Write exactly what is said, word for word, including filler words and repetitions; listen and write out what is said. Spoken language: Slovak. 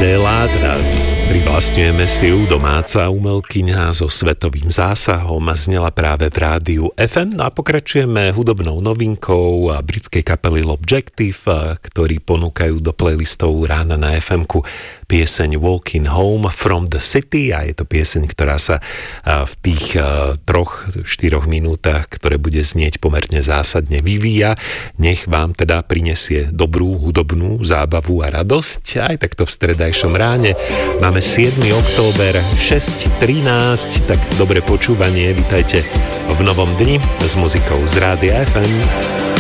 Adela, teda privlastňujeme si ju, domáca umelkyňa so svetovým zásahom, znela práve v rádiu ef em. No a pokračujeme hudobnou novinkou britskej kapely L'Objective, ktorí ponúkajú do playlistov rána na ef emku pieseň Walking Home from the City a je to pieseň, ktorá sa v tých troch, štyroch minútach, ktoré bude znieť pomerne zásadne vyvíja. Nech vám teda prinesie dobrú hudobnú zábavu a radosť. Aj takto v stredajšom ráne. Máme siedmeho október, šesť trinásť, tak dobre počúvanie. Vítajte v novom dni s muzikou z rádia ef em.